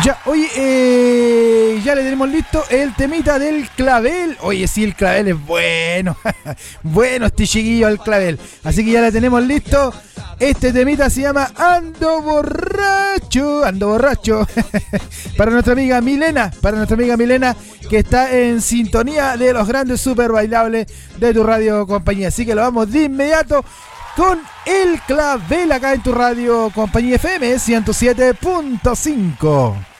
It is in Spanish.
Ya, oye, ya le tenemos listo el temita del clavel. Oye, sí, el clavel es bueno. Bueno, este chiquillo el clavel. Así que ya le tenemos listo. Este temita se llama Ando Borracho. Ando Borracho. Para nuestra amiga Milena. Que está en sintonía de los grandes super bailables de tu radio compañía. Así que lo vamos de inmediato con el clavel acá en tu radio compañía FM 107.5.